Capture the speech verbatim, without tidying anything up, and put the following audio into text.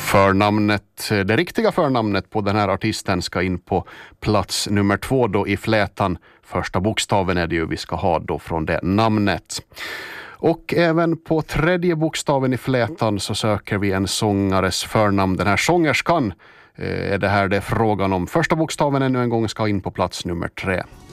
Förnamnet, det riktiga förnamnet på den här artisten ska in på plats nummer två då i flätan. Första bokstaven är det ju vi ska ha då från det namnet. Och även på tredje bokstaven i flätan så söker vi en sångares förnamn. Den här sångerskan är det här det är frågan om. Första bokstaven ännu en gång ska in på plats nummer tre.